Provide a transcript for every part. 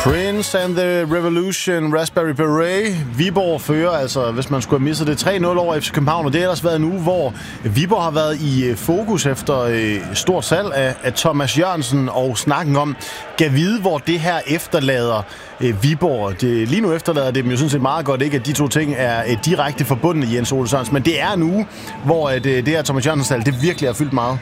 Prince and the Revolution, Raspberry Beret. Viborg fører, altså hvis man skulle have misset det, 3-0 over FC København, og det har ellers været en uge, hvor Viborg har været i fokus efter stort salg af Thomas Jørgensen, og snakken om, kan vide, hvor det her efterlader Viborg. Lige nu efterlader det dem jo sådan set meget godt, ikke, at de to ting er direkte forbundne, Jens Ole Sørensen, men det er en uge, hvor det her Thomas Jørgensen-salg, det virkelig har fyldt meget.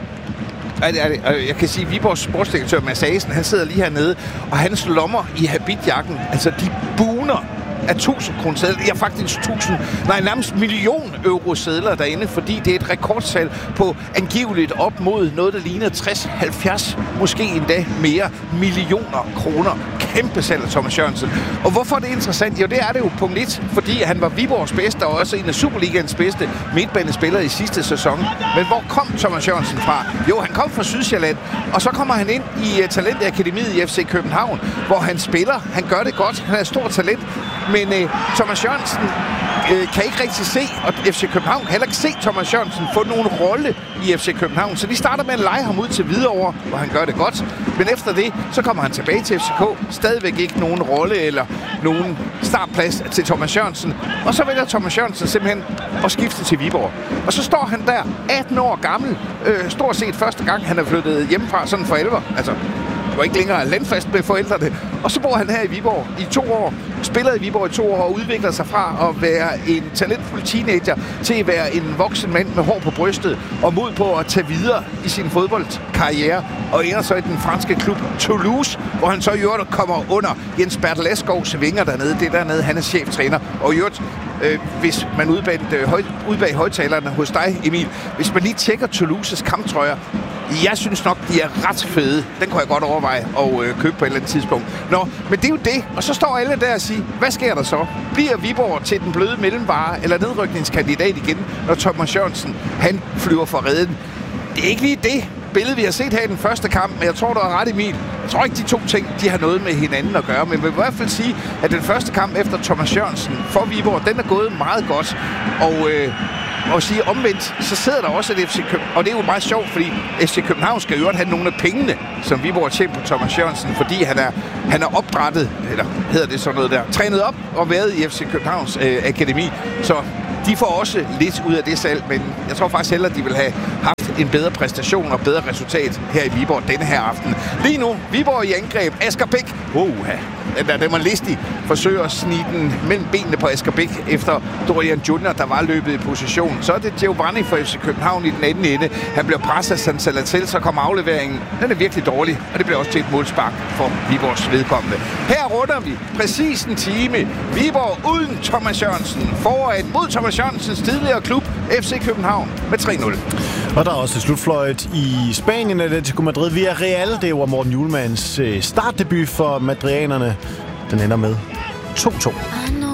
Jeg kan sige, at Viborgs sportsdirektør Mads Asen, han sidder lige hernede, og hans lommer i habitjakken, altså de buner af 1000 kroner sedler. Ja, faktisk nærmest million euro sedler derinde, fordi det er et rekordsalg på angiveligt op mod noget, der ligner 60-70, måske endda mere millioner kroner. Kæmpe salg af Thomas Jørgensen. Og hvorfor er det interessant? Jo, det er det jo punkt 1, fordi han var Viborgs bedste og også en af Superligaens bedste midtbanespillere i sidste sæson. Men hvor kom Thomas Jørgensen fra? Jo, han kom fra Sydsjælland, og så kommer han ind i Talentakademiet i FC København, hvor han spiller. Han gør det godt. Han er et stort talent. Men Thomas Jørgensen kan ikke rigtig se, og FC København kan heller ikke se Thomas Jørgensen få nogen rolle i FC København. Så de starter med at lege ham ud til Hvidovre, hvor han gør det godt. Men efter det, så kommer han tilbage til FCK. Stadigvæk ikke nogen rolle eller nogen startplads til Thomas Jørgensen. Og så vælger Thomas Jørgensen simpelthen at skifte til Viborg. Og så står han der, 18 år gammel, stort set første gang, han er flyttet hjemmefra, sådan for alvor. Altså, det var ikke længere landfast med forældrene. Og så bor han her i Viborg i 2 år, spiller i Viborg i 2 år og udvikler sig fra at være en talentfuld teenager til at være en voksen mand med hår på brystet og mod på at tage videre i sin fodboldkarriere og ender så i den franske klub Toulouse, hvor han så i øvrigt kommer under Jens Berteleskovs vinger dernede. Det er dernede, han er cheftræner. Og i øvrigt, hvis man udbag højtalerne hos dig, Emil, hvis man lige tjekker Toulouses kamptrøjer, jeg synes nok, de er ret fede. Den kunne jeg godt overveje at købe på et eller andet tidspunkt. Nå, men det er jo det. Og så står alle der og siger, hvad sker der så? Bliver Viborg til den bløde mellemvare eller nedrykningskandidat igen, når Thomas Jørgensen, han flyver for redden? Det er ikke lige det billede, vi har set her i den første kamp, men jeg tror, du har ret, Emil. Jeg tror ikke, de to ting, de har noget med hinanden at gøre, men jeg vil i hvert fald sige, at den første kamp efter Thomas Jørgensen for Viborg, den er gået meget godt. Og sige omvendt, så sidder der også et FC København, og det er jo meget sjovt, fordi FC København skal jo have nogle af pengene, som Viborg har tjent på Thomas Jørgensen, fordi han er opdrættet, eller hedder det sådan noget der, trænet op og været i FC Københavns akademi, så de får også lidt ud af det salg, men jeg tror faktisk hellere, at de vil have haft en bedre præstation og bedre resultat her i Viborg denne her aften. Lige nu, Viborg i angreb, Asger Bæk. Den var listig. Forsøger at snige den mellem benene på Asger Bæk efter Dorian Junior, der var løbet i position. Så er det Giovanni for FC København i den anden ende. Han bliver presset af Sansalatel, så kommer afleveringen. Den er virkelig dårlig, og det bliver også til et målspark for Viborgs vedkommende. Her runder vi præcis en time. Viborg uden Thomas Jørgensen. Foran mod Thomas Jørgensens tidligere klub, FC København, med 3-0. Og der er også slutfløjt i Spanien, Atletico Madrid via Real. Det var Morten Hjulmanns startdebut for madrianerne. Den ender med 2-2.